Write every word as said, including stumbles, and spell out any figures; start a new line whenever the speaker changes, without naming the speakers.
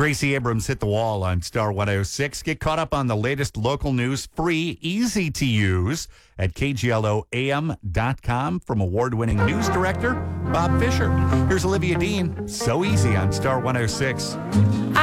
Gracie Abrams hit the wall on Star one oh six. Get caught up on the latest local news, free, easy to use at K G L O A M dot com from award-winning news director Bob Fisher. Here's Olivia Dean. So easy on Star one oh six.